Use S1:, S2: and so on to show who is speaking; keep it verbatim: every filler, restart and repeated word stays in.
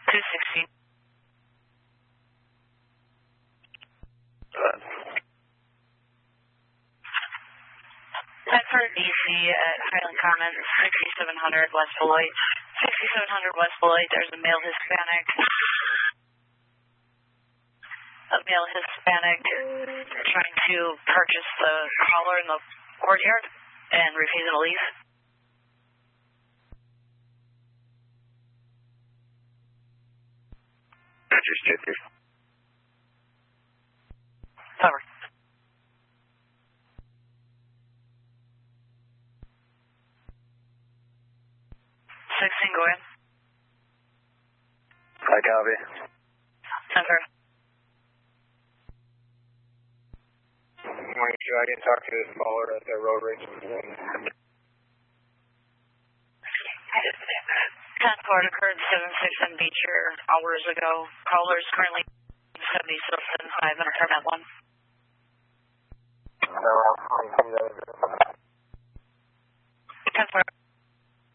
S1: two sixteen. ten for D C at Highland Commons, sixty-seven hundred West Beloit. sixty-seven hundred West Beloit, there's a male Hispanic. A male Hispanic trying to purchase the collar in the courtyard and refusing to leave.
S2: Registered.
S1: Over. sixteen, go ahead.
S2: I copy.
S1: Center.
S2: Morning, I can talk to this caller at the road rage.
S1: ten four occurred seven six in Beecher hours ago. Caller is currently seventy seven five and permit one.
S2: No, I'm from the